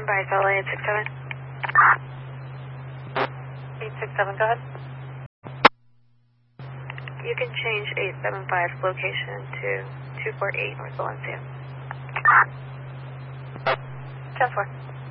Bryce, LA 867. 867, go ahead. You can change 875's location to 248 North Valencia. 10-4.